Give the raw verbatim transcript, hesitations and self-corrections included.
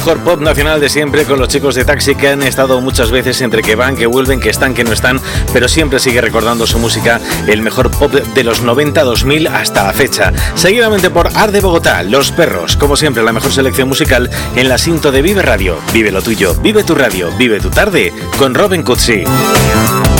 mejor pop nacional de siempre con los chicos de Taxi, que han estado muchas veces entre que van, que vuelven, que están, que no están, pero siempre sigue recordando su música, el mejor pop de los noventa dos mil hasta la fecha. Seguidamente por Art de Bogotá, Los Perros, como siempre la mejor selección musical en la cinta de Vive Radio. Vive lo tuyo, vive tu radio, vive tu tarde con Robin Cutsi.